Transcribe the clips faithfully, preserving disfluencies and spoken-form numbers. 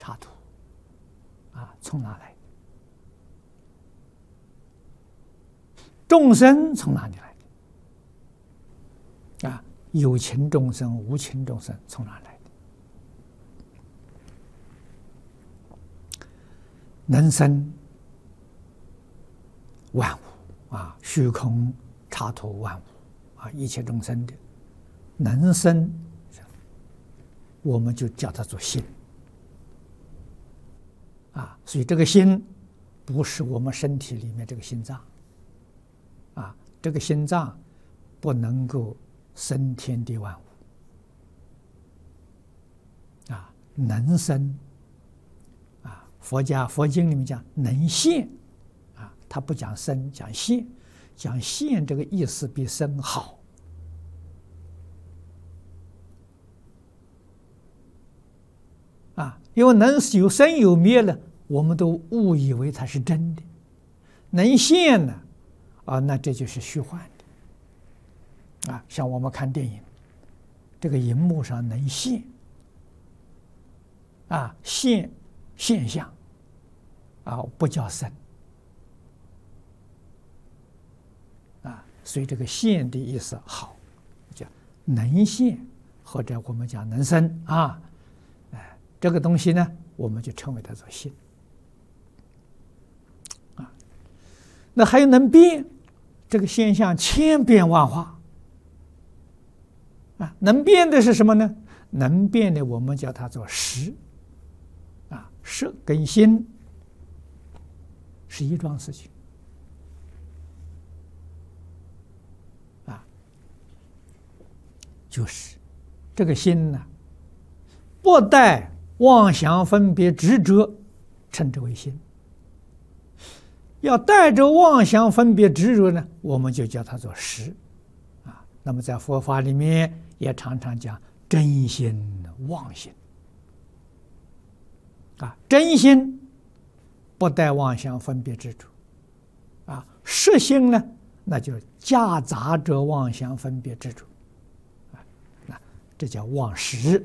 插图啊，从哪来的？众生从哪里来的？啊，有情众生、无情众生从哪来的？能生万物啊，虚空插图万物啊，一切众生的能生，我们就叫它做心啊。所以这个心不是我们身体里面这个心脏啊，这个心脏不能够生天地万物啊，能生啊。佛家佛经里面讲能现啊，他不讲生，讲现，讲现这个意思比生好。啊，因为能有生有灭了，我们都误以为它是真的；能现呢，啊，那这就是虚幻的。啊，像我们看电影，这个荧幕上能现，啊，现现象，啊，不叫生。啊，所以这个现的意思好，叫能现，或者我们讲能生啊。这个东西呢，我们就称为它做心啊。那还有能变，这个现象千变万化啊。能变的是什么呢？能变的我们叫它做识啊，识跟心是一桩事情啊，就是这个心呢，不带妄想分别执着，称之为心；要带着妄想分别执着呢，我们就叫它做识啊。那么在佛法里面也常常讲真心妄心啊，真心不带妄想分别执着啊，实心呢，那就夹杂着妄想分别执着啊，那这叫妄识。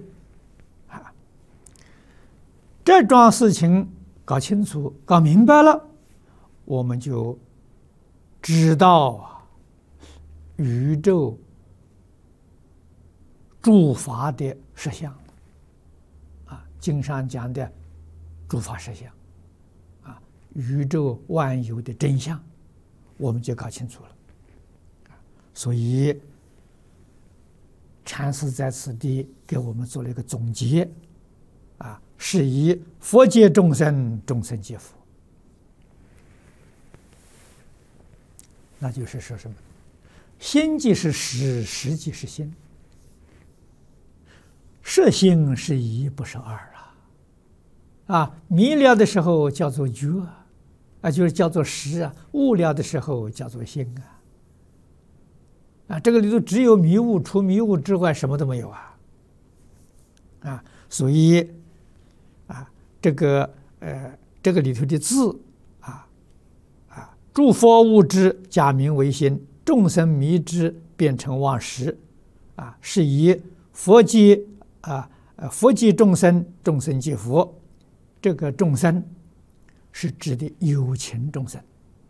这桩事情搞清楚、搞明白了，我们就知道啊，宇宙诸法的实相啊，经上讲的诸法实相啊，宇宙万有的真相，我们就搞清楚了。所以禅师在此地给我们做了一个总结啊。是以佛界众生，众生皆佛。那就是说什么？心即是识，识即是心。识心是一，不是二啊！啊，迷了的时候叫做觉啊，就是叫做识啊；悟了的时候叫做心啊。啊，这个里头只有迷悟，除迷悟之外什么都没有啊！啊，所以。啊，这个呃，这个里头的字啊啊，诸佛悟之，假名为心；众生迷之，变成妄识。啊，是以佛界啊，佛界众生，众生即佛。这个众生是指的有情众生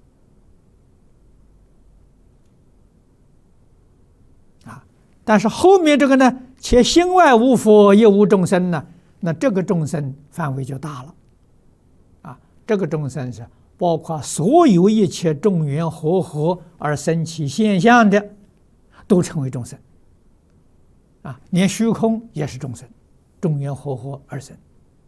啊，但是后面这个呢，且心外无佛，也无众生呢。那这个众生范围就大了，啊，这个众生是包括所有一切众缘和合而生起现象的，都称为众生，啊，连虚空也是众生，众缘和合而生，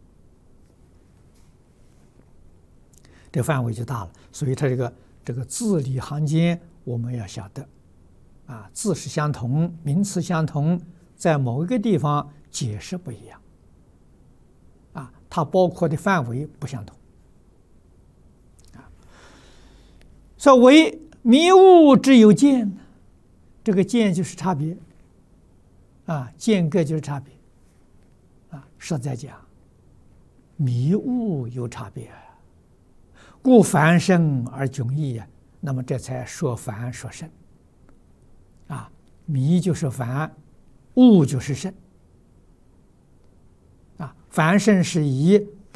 这范围就大了。所以它这个这个字里行间我们要晓得，啊，字是相同，名词相同，在某一个地方解释不一样。它包括的范围不相同啊。所谓迷悟之有见，这个见就是差别啊，间隔就是差别啊。实在讲，迷悟有差别，故凡圣而迥异呀。那么这才说凡说圣啊，迷就是凡，悟就是圣。啊，凡圣是以